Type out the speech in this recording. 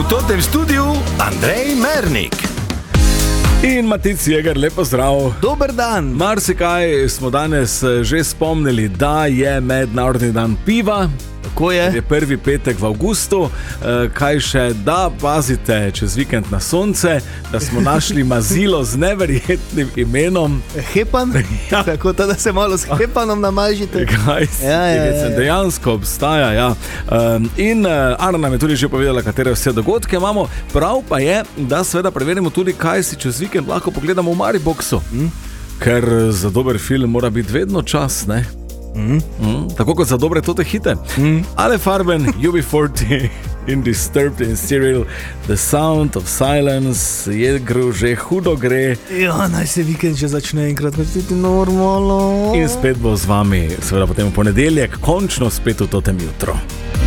totem studiu Andrej Mernik. In Matic Jeger, lepo zdrav. Dober dan. Marsikaj smo danes že spomnili, da je mednarodni dan piva. Tako je. Je prvi petek v avgustu. Kaj še, da pazite čez vikend na sonce, da smo našli mazilo z neverjetnim imenom. Hepan? Ja. Tako da se malo s hepanom namažite. Ja. Dejansko obstaja, ja. In Ana nam je tudi že povedala, katere vse dogodke imamo. Prav pa je, da seveda preverimo tudi, kaj si čez vikend lahko pogledamo v Mariboxu. Ker za dober film mora biti vedno čas, ne? Tako kot za dobre tote hite. Ale Farben, UB40 in Disturbed in Cyril, The Sound of Silence, Jegru že hudo gre. Ja, naj se vikend že začne enkrat vrtiti normalno. In spet bo z vami, seveda potem v ponedeljek, končno spet v totem jutro.